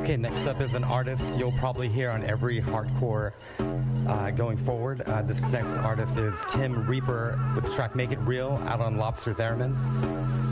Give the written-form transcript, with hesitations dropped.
Okay, next up is an artist you'll probably hear on every hardcore going forward. This next artist is Tim Reaper with the track Make It Real out on Lobster Theremin.